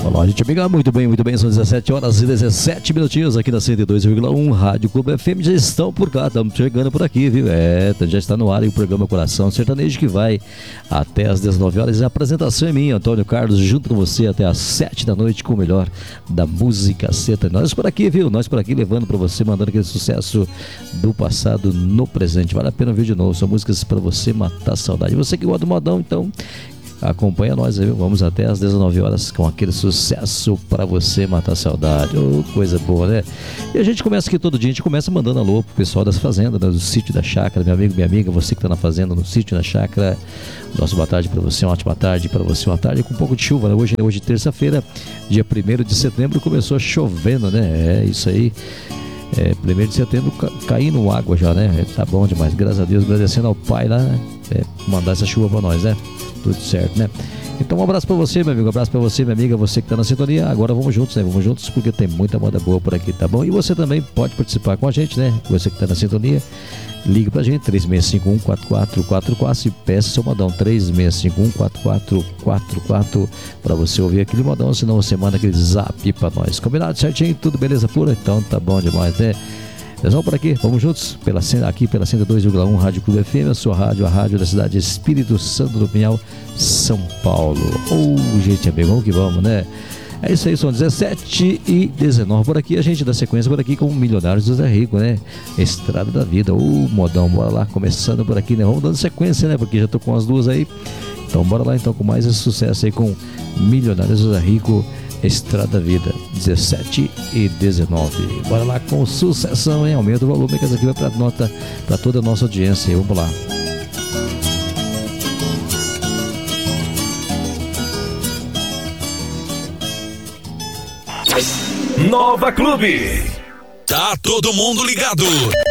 Alô, gente amiga, muito bem, são 17 horas e 17 minutinhos aqui na 102,1 Rádio Clube FM, já estão por cá, estamos chegando por aqui, viu? Já está no ar o programa Coração Sertanejo que vai até as 19 horas, a apresentação é minha, Antônio Carlos, junto com você até as 7 da noite com o melhor da música sertaneja. Nós por aqui, viu? Nós por aqui levando para você, mandando aquele sucesso do passado no presente, vale a pena ver de novo, são músicas para você matar a saudade. Você que gosta do modão, então acompanha nós aí, vamos até às 19 horas com aquele sucesso para você matar a saudade. Oh, coisa boa, né? E a gente começa aqui todo dia, a gente começa mandando alô pro pessoal das fazendas, né? Do sítio da chácara, meu amigo, minha amiga, você que tá na fazenda, no sítio, na chácara, nossa boa tarde para você, uma ótima tarde para você, uma tarde com um pouco de chuva, né? Hoje terça-feira, dia 1º de setembro, começou chovendo, né? É isso aí. 1º de setembro caindo água já, né? Tá bom demais, graças a Deus, agradecendo ao Pai lá, mandar essa chuva para nós, né? Tudo certo, né? Então um abraço pra você, meu amigo, um abraço pra você, minha amiga, você que tá na sintonia. Agora vamos juntos, né? Vamos juntos porque tem muita moda boa por aqui, tá bom? E você também pode participar com a gente, né? Você que tá na sintonia, liga pra gente, 3651-4444 e peça seu modão, 3651-4444 pra você ouvir aquele modão, senão você manda aquele zap pra nós. Combinado certinho? Tudo beleza pura? Então tá bom demais, né? Nós vamos por aqui, vamos juntos, aqui pela 102,1 Rádio Clube FM, a sua rádio, a rádio da cidade de Espírito Santo do Pinhal, São Paulo. Gente amigo, vamos que vamos, né? É isso aí, são 17 e 19 por aqui, a gente dá sequência por aqui com o Milionários do Zé Rico, né? Estrada da Vida, modão, bora lá, começando por aqui, né? Vamos dando sequência, né? Porque já tô com as duas aí, então bora lá então com mais esse sucesso aí com Milionários do Zé Rico, Estrada da Vida, 17 e 19. Bora lá com sucessão, hein? Aumenta o volume que essa aqui vai pra nota, pra toda a nossa audiência. Vamos lá. Nova Clube. Tá todo mundo ligado.